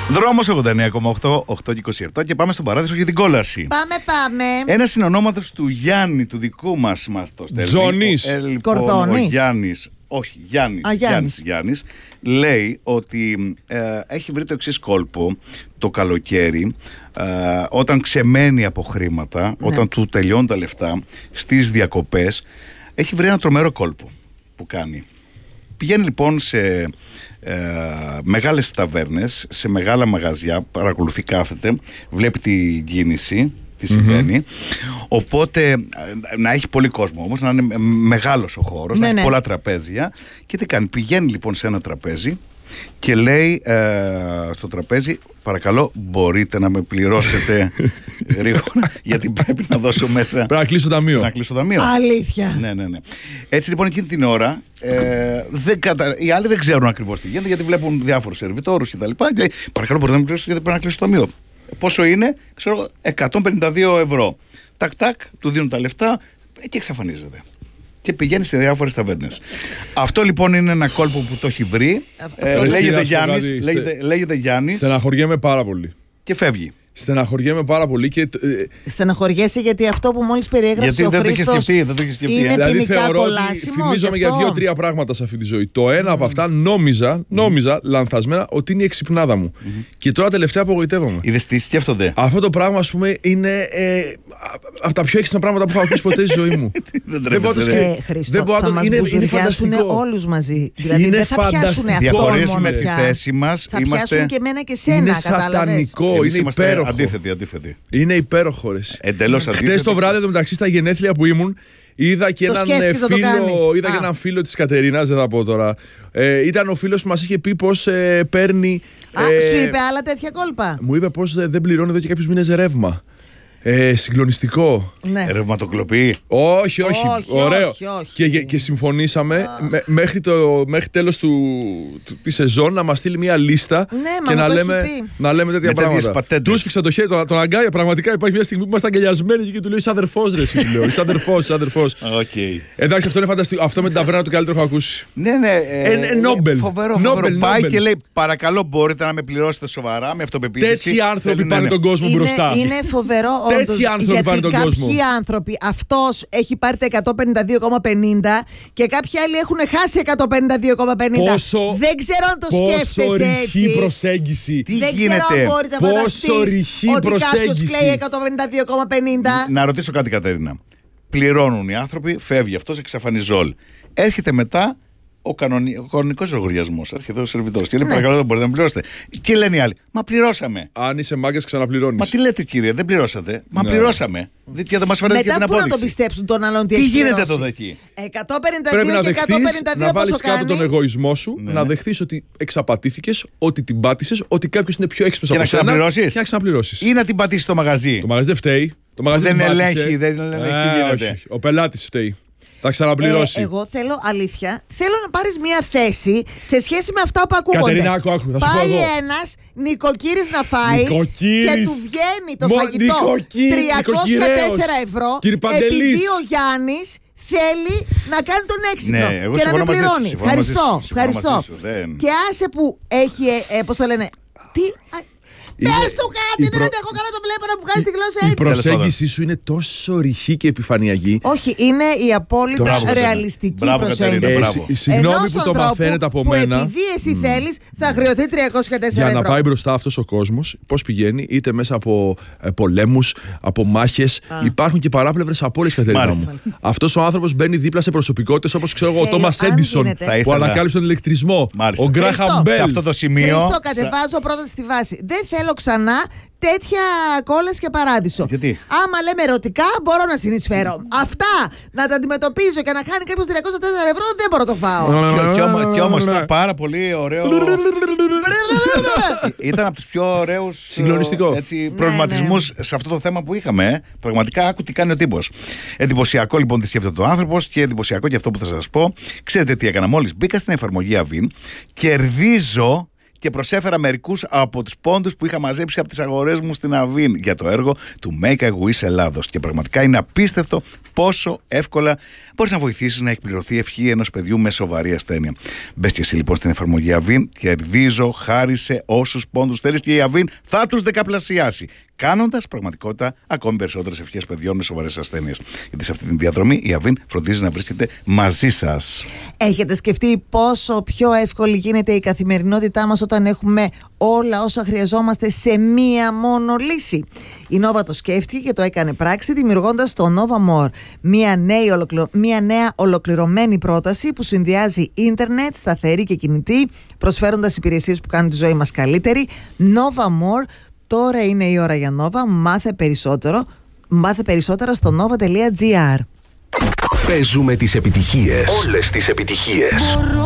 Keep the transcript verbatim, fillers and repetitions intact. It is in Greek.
Δρόμος ογδόντα εννέα κόμμα οκτώ, οκτώ και είκοσι επτά και πάμε στον Παράδεισο για την κόλαση. Πάμε, πάμε. Ένα συνονόματος του Γιάννη, του δικού μας μας το στέλνει. Τζονής. Ε, λοιπόν, Κορδόνης. ο Γιάννης, όχι, Γιάννης, Α, Γιάννης. Γιάννης, Γιάννης, λέει ότι ε, έχει βρει το εξής κόλπο το καλοκαίρι, ε, όταν ξεμένει από χρήματα, Ναι. όταν του τελειώνουν τα λεφτά στις διακοπές, έχει βρει ένα τρομερό κόλπο που κάνει. Πηγαίνει λοιπόν σε ε, μεγάλες ταβέρνες, σε μεγάλα μαγαζιά, παρακολουθεί, κάθεται, βλέπει την κίνηση, τι συμβαίνει. Mm-hmm. Οπότε να έχει πολύ κόσμο όμως, να είναι μεγάλος ο χώρος, ναι, να έχει ναι. πολλά τραπέζια. Και τι κάνει, πηγαίνει λοιπόν σε ένα τραπέζι και λέει ε, στο τραπέζι, παρακαλώ μπορείτε να με πληρώσετε γρήγορα, γιατί πρέπει να δώσω μέσα. Πρέπει να κλείσω το ταμείο. Να κλείσω το ταμείο. Αλήθεια. Ναι, ναι, ναι. Έτσι λοιπόν εκείνη την ώρα ε, δεν κατα... οι άλλοι δεν ξέρουν ακριβώς τι γίνεται, γιατί βλέπουν διάφορους σερβιτόρους κτλ. Και, και λέει, παρακαλώ μπορείτε να με πληρώσετε, γιατί πρέπει να κλείσω το ταμείο. Πόσο είναι, ξέρω, εκατόν πενήντα δύο ευρώ. Τακ, τακ, του δίνουν τα λεφτά και εξαφανίζεται. Και πηγαίνει σε διάφορες ταβέρνες. Αυτό λοιπόν είναι ένα κόλπο που το έχει βρει. Ε, λέγεται Γιάννης, λέγεται, λέγεται Γιάννης. Στεναχωριέμαι πάρα πολύ. Και φεύγει. Στεναχωριέμαι πάρα πολύ και. Στεναχωριέσαι γιατί αυτό που μόλις περιέγραψε γιατί ο δεν Χρήστος σκεφτεί, δεν το έχει σκεφτεί. είναι δηλαδή ποινικά θεωρώ ότι κολάσιμο. θυμίζομαι για δύο-τρία πράγματα σε αυτή τη ζωή. Το ένα mm. από αυτά νόμιζα, νόμιζα mm. λανθασμένα ότι είναι η εξυπνάδα μου. Mm-hmm. Και τώρα τελευταία απογοητεύομαι. Είδες τι σκέφτονται. Αυτό το πράγμα, ας πούμε, είναι ε, από τα πιο έξυπνα πράγματα που έχω ακούσει ποτέ στη ζωή μου. δεν μπορώ ε, Χρήστο, θα το... μας μπουζουριάσουν όλους μαζί. Δηλαδή είναι δεν θα πιάσουν αυτόν μόνο πια. Τη θέση μας, θα είμαστε... πιάσουν και εμένα και σένα, είναι κατάλαβες. σατανικό, είναι υπέροχο. Αντίθετη, αντίθετη. Είναι υπέροχο. Εντελώς αντίθετη. Χτες το βράδυ, εδώ μεταξύ στα γενέθλια που ήμουν, είδα και, έναν φίλο, είδα και έναν φίλο της Κατερίνας, δεν θα πω τώρα. Ε, ήταν ο φίλος που μας είχε πει πως ε, παίρνει. Α, ε, σου είπε άλλα τέτοια κόλπα. Μου είπε πως ε, δεν πληρώνει εδώ και κάποιους μήνες ρεύμα. Ε, συγκλονιστικό. Ναι. Ρευματοκλοπή. Όχι, όχι, όχι, ωραίο. όχι, όχι. Και, και συμφωνήσαμε με, μέχρι, το, μέχρι τέλος του, του, τη σεζόν να μας στείλει μια λίστα ναι, και μα να το λέμε, να λέμε τέτοια με πράγματα. Του σφίξα το χέρι, τον, τον αγκάλια. Πραγματικά υπάρχει μια στιγμή που είμαστε αγκαλιασμένοι και του λέω είσαι αδερφός ρε εσύ, λέω. Είσαι αδερφός, είσαι αδερφός. Okay. Εντάξει, αυτό είναι φανταστικό. Αυτό με την ταβέρνα το καλύτερο έχω ακούσει. Ναι, ναι. Ε, Νόμπελ. Φοβερό, φοβερό. Πάει και λέει παρακαλώ μπορείτε να με πληρώσετε σοβαρά με αυτοπεποίθηση. Τέτοιοι άνθρωποι πάνε τον κόσμο μπροστά. Είναι φοβερό όντως. Γιατί κάποιοι άνθρωποι, αυτός έχει πάρει τα εκατόν πενήντα δύο κόμμα πενήντα και κάποιοι άλλοι έχουν χάσει εκατόν πενήντα δύο κόμμα πενήντα. Πόσο, δεν ξέρω αν το σκέφτεσαι πόσο έτσι. ρηχή προσέγγιση. Τι δεν γίνεται. ξέρω αν μπορείς να φανταστείς ότι κάποιος κλαίει εκατόν πενήντα δύο κόμμα πενήντα. Να ρωτήσω κάτι, Κατερίνα. Πληρώνουν οι άνθρωποι, φεύγει αυτός, εξαφανιζόλ. Έρχεται μετά ο, κανονι... ο κανονικός λογαριασμός. Έρχεται ο σερβιτόρος και λέει: ναι. Παρακαλώ, δεν μπορείτε να πληρώσετε. Και λένε οι άλλοι: Μα πληρώσαμε. Αν είσαι μάγκας, ξαναπληρώνεις. Μα τι λέτε, κύριε, δεν πληρώσατε. Μα ναι. πληρώσαμε. Και δεν μας φαίνεται και την απόδειξη. Μετά πού να το πιστέψουν τον άλλον τι Τι έχει γίνεται πληρώσει. εδώ εκεί. εκατόν πενήντα δύο και εκατόν πενήντα δύο να βάλεις πόσο κάτω κάνει. τον εγωισμό σου, ναι. να δεχθείς ότι εξαπατήθηκες, ότι την πάτησες, ότι κάποιος είναι πιο έξυπνος από σένα και να ξαναπληρώσεις. Ή να την πατήσεις το μαγαζί. Το μαγαζί δεν φταίει. Το μαγαζί δεν δεν ελέγχει, δεν ελέγχει τι γίνεται. Ο πελάτης φταίει. Θα ξαναπληρώσει. Ε, εγώ θέλω αλήθεια, θέλω να πάρεις μια θέση σε σχέση με αυτά που ακούγονται. Κατερίνα, άκου, άκου, θα σου πω Πάει εγώ. ένας νοικοκύρης να φάει Νοικοκύρης. και του βγαίνει το Μο, φαγητό τριακόσια τέσσερα ευρώ επειδή ο Γιάννης θέλει να κάνει τον έξυπνο ναι, και να με πληρώνει. Ευχαριστώ, ευχαριστώ. Δεν... Και άσε που έχει, ε, πώς το λένε, τι... Πες του κάτι, δεν αντέχω καλά το βλέπω να μου βγάζει τη γλώσσα έτσι. Η προσέγγιση σου είναι τόσο ρηχή και επιφανειακή. Όχι, είναι η απόλυτα ρεαλιστική προσέγγιση. Συγγνώμη που το μαθαίνετε από μένα. Που επειδή εσύ θέλεις θα χρεωθεί τριακόσια τέσσερα ευρώ. Για να πάει μπροστά αυτός ο κόσμος, πώς πηγαίνει, είτε μέσα από πολέμους, από μάχες. Υπάρχουν και παράπλευρες απώλειες, Κατερίνα μου. Αυτός ο άνθρωπος μπαίνει δίπλα σε προσωπικότητες όπως ξέρω εγώ, ο Τόμας Έντισον που ανακάλυψε τον ηλεκτρισμό. Ο Γκράχαμ Μπέλ. Σε αυτό το σημείο. Χριστό, κατεβάζω πρώτα στη βάση. Δεν θέλω ξανά τέτοια κόλαση και παράδεισο. Γιατί? Άμα λέμε ερωτικά, μπορώ να συνεισφέρω. Αυτά να τα αντιμετωπίζω και να χάνει κάποιος τριακόσια τέσσερα ευρώ, δεν μπορώ να το φάω. Και όμως ήταν πάρα πολύ ωραίο. Ήταν από τους πιο ωραίους προβληματισμούς σε αυτό το θέμα που είχαμε. Πραγματικά, άκου τι κάνει ο τύπος. Εντυπωσιακό λοιπόν τι σκέφτεται ο άνθρωπος και εντυπωσιακό και αυτό που θα σας πω. Ξέρετε τι έκανα μόλις μπήκα στην εφαρμογή Avin, κερδίζω. και προσέφερα μερικούς από τους πόντους που είχα μαζέψει από τις αγορές μου στην Αβίν για το έργο του Make a Wish Ελλάδος. Και πραγματικά είναι απίστευτο πόσο εύκολα μπορείς να βοηθήσεις να εκπληρωθεί η ευχή ενός παιδιού με σοβαρή ασθένεια. Μπες και εσύ λοιπόν στην εφαρμογή Αβίν, κερδίζω χάρη σε όσους πόντους θέλεις και η Αβίν θα τους δεκαπλασιάσει, κάνοντας πραγματικότητα ακόμη περισσότερες ευχές παιδιών με σοβαρές ασθένειες. Γιατί σε αυτή τη διαδρομή η Αβίν φροντίζει να βρίσκεται μαζί σας. Έχετε σκεφτεί πόσο πιο εύκολη γίνεται η καθημερινότητά μας όταν έχουμε όλα όσα χρειαζόμαστε σε μία μόνο λύση? Η Nova το σκέφτηκε και το έκανε πράξη, δημιουργώντας το Nova More, μία νέα, ολοκληρω... μία νέα ολοκληρωμένη πρόταση που συνδυάζει ίντερνετ, σταθερή και κινητή, προσφέροντας υπηρεσίες που κάνουν τη ζωή μας καλύτερη. Nova More. Τώρα είναι η ώρα για Nova. Μάθε περισσότερο. Μάθε περισσότερα στο nova τελεία gr. Παίζουμε τις επιτυχίες. Όλες τις επιτυχίες.